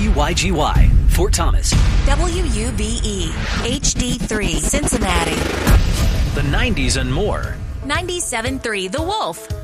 WYGY, Fort Thomas. WUBE, HD3, Cincinnati. The 90s and more. 97.3 The Wolf,